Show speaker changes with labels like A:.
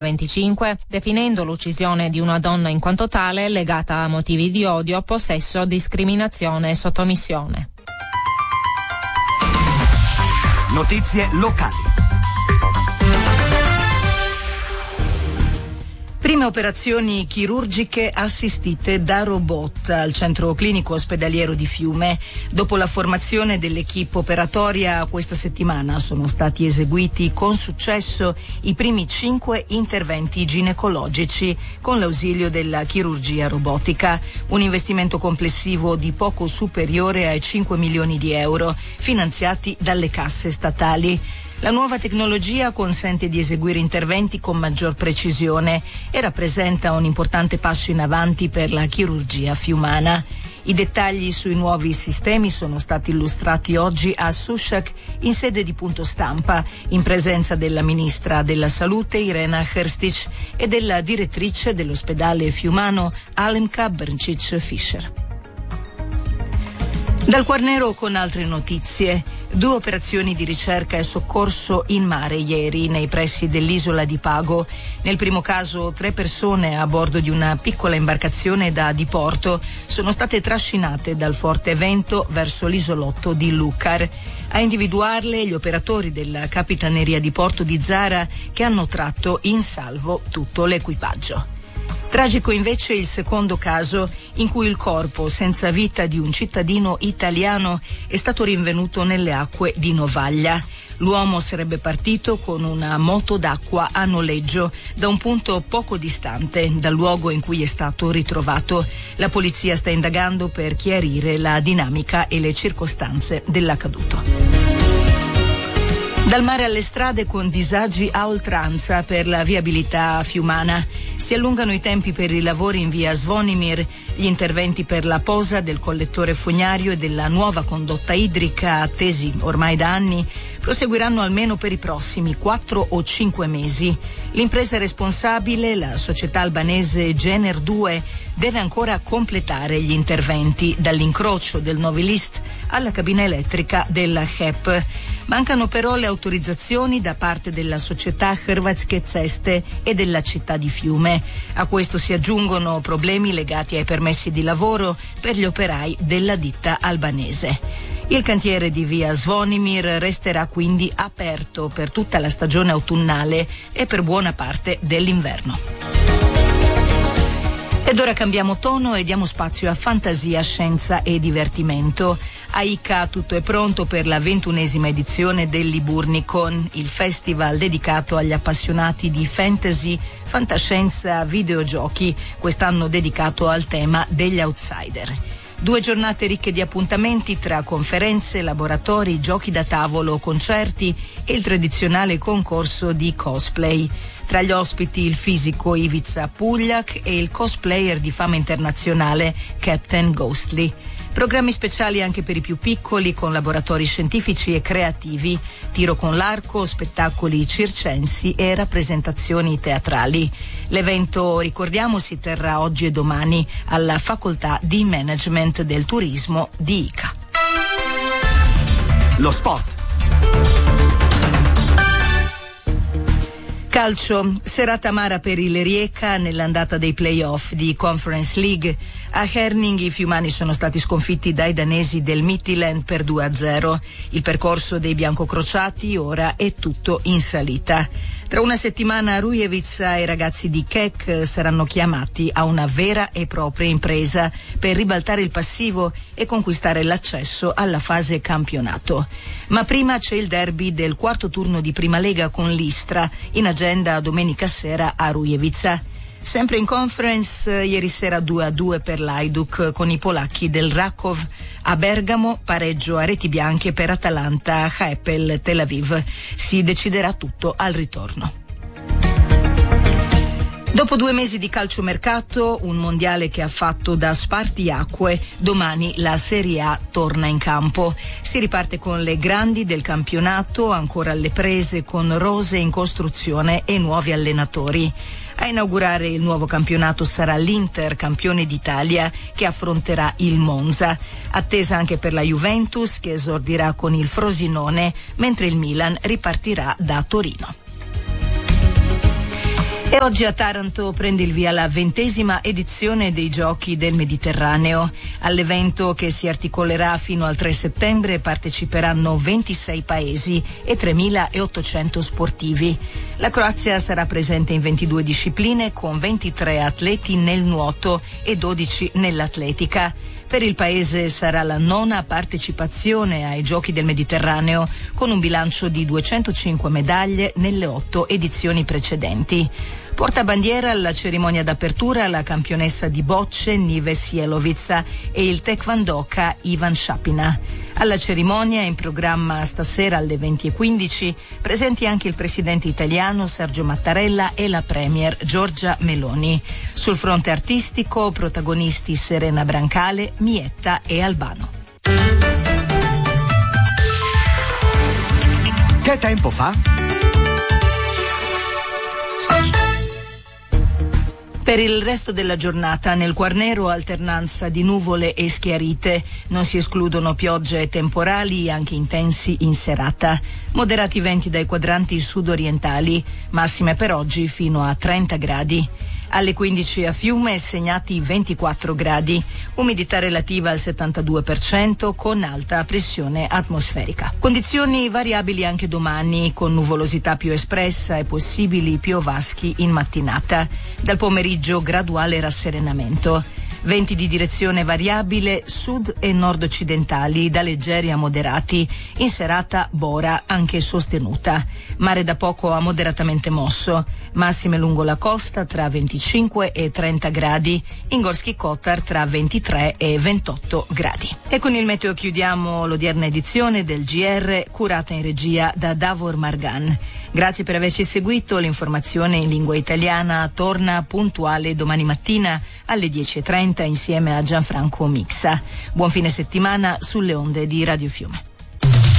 A: 25, definendo l'uccisione di una donna in quanto tale legata a motivi di odio, possesso, discriminazione e sottomissione.
B: Notizie locali.
C: Prime operazioni chirurgiche assistite da robot al centro clinico ospedaliero di Fiume. Dopo la formazione dell'equipe operatoria, questa settimana sono stati eseguiti con successo i primi 5 interventi ginecologici con l'ausilio della chirurgia robotica. Un investimento complessivo di poco superiore ai 5 milioni di euro, finanziati dalle casse statali. La nuova tecnologia consente di eseguire interventi con maggior precisione e rappresenta un importante passo in avanti per la chirurgia fiumana. I dettagli sui nuovi sistemi sono stati illustrati oggi a Sushak in sede di punto stampa, in presenza della ministra della Salute Irena Hrstić e della direttrice dell'ospedale fiumano Alemka Brncic-Fischer. Dal Quarnero con altre notizie. 2 operazioni di ricerca e soccorso in mare ieri nei pressi dell'isola di Pago. Nel primo caso 3 persone a bordo di una piccola imbarcazione da diporto sono state trascinate dal forte vento verso l'isolotto di Lucar. A individuarle gli operatori della Capitaneria di Porto di Zara, che hanno tratto in salvo tutto l'equipaggio. Tragico invece il secondo caso in cui il corpo senza vita di un cittadino italiano è stato rinvenuto nelle acque di Novaglia. L'uomo sarebbe partito con una moto d'acqua a noleggio da un punto poco distante dal luogo in cui è stato ritrovato. La polizia sta indagando per chiarire la dinamica e le circostanze dell'accaduto. Dal mare alle strade con disagi a oltranza per la viabilità fiumana. Si allungano i tempi per i lavori in via Zvonimir, gli interventi per la posa del collettore fognario e della nuova condotta idrica, attesi ormai da anni, proseguiranno almeno per i prossimi 4 o 5 mesi. L'impresa responsabile, la società albanese Gener 2, deve ancora completare gli interventi, dall'incrocio del Novilist alla cabina elettrica della HEP. Mancano però le autorizzazioni da parte della società Hrvatske Ceste e della città di Fiume. A questo si aggiungono problemi legati ai permessi di lavoro per gli operai della ditta albanese. Il cantiere di via Zvonimir resterà quindi aperto per tutta la stagione autunnale e per buona parte dell'inverno. Ed ora cambiamo tono e diamo spazio a fantasia, scienza e divertimento. A Ica tutto è pronto per la 21esima edizione del Liburnicon, il festival dedicato agli appassionati di fantasy, fantascienza, videogiochi, quest'anno dedicato al tema degli outsider. 2 giornate ricche di appuntamenti tra conferenze, laboratori, giochi da tavolo, concerti e il tradizionale concorso di cosplay. Tra gli ospiti il fisico Ivica Puljak e il cosplayer di fama internazionale Captain Ghostly. Programmi speciali anche per i più piccoli, con laboratori scientifici e creativi, tiro con l'arco, spettacoli circensi e rappresentazioni teatrali. L'evento, ricordiamo, si terrà oggi e domani alla Facoltà di Management del Turismo di Ica.
B: Lo sport.
C: Calcio, serata amara per il Rijeka nell'andata dei play-off di Conference League. A Herning i fiumani sono stati sconfitti dai danesi del Midtjylland per 2-0. Il percorso dei biancocrociati ora è tutto in salita. Tra una settimana Rujevica e i ragazzi di Kek saranno chiamati a una vera e propria impresa per ribaltare il passivo e conquistare l'accesso alla fase campionato. Ma prima c'è il derby del 4° turno di Prima Lega con l'Istra, in agenda domenica sera a Rujevica. Sempre in conference, ieri sera 2-2 per l'Hajduk con i polacchi del Rakov. A Bergamo, pareggio a reti bianche per Atalanta Hapoel Tel Aviv. Si deciderà tutto al ritorno. Dopo 2 mesi di calciomercato, un mondiale che ha fatto da spartiacque, domani la Serie A torna in campo. Si riparte con le grandi del campionato, ancora alle prese con rose in costruzione e nuovi allenatori. A inaugurare il nuovo campionato sarà l'Inter, campione d'Italia, che affronterà il Monza. Attesa anche per la Juventus, che esordirà con il Frosinone, mentre il Milan ripartirà da Torino. E oggi a Taranto prende il via la 20ª edizione dei Giochi del Mediterraneo. All'evento, che si articolerà fino al 3 settembre, parteciperanno 26 paesi e 3.800 sportivi. La Croazia sarà presente in 22 discipline, con 23 atleti nel nuoto e 12 nell'atletica. Per il paese sarà la 9ª partecipazione ai Giochi del Mediterraneo, con un bilancio di 205 medaglie nelle 8 edizioni precedenti. Portabandiera alla cerimonia d'apertura la campionessa di bocce Nives Jelovica e il taekwondoka Ivan Shapina. Alla cerimonia, in programma stasera alle 20:15, presenti anche il presidente italiano Sergio Mattarella e la premier Giorgia Meloni. Sul fronte artistico, protagonisti Serena Brancale, Mietta e Albano.
B: Che tempo fa?
C: Per il resto della giornata nel Quarnero alternanza di nuvole e schiarite, non si escludono piogge temporali anche intensi in serata. Moderati venti dai quadranti sudorientali, massime per oggi fino a 30 gradi. Alle 15 a Fiume segnati 24 gradi, umidità relativa al 72% con alta pressione atmosferica. Condizioni variabili anche domani, con nuvolosità più espressa e possibili piovaschi in mattinata. Dal pomeriggio graduale rasserenamento. Venti di direzione variabile sud e nord-occidentali, da leggeri a moderati. In serata bora anche sostenuta. Mare da poco a moderatamente mosso. Massime lungo la costa tra 25 e 30 gradi. In Gorski Kotar tra 23 e 28 gradi. E con il meteo chiudiamo l'odierna edizione del GR, curata in regia da Davor Margan. Grazie per averci seguito. L'informazione in lingua italiana torna puntuale domani mattina alle 10:30 insieme a Gianfranco Mixa. Buon fine settimana sulle onde di Radio Fiume.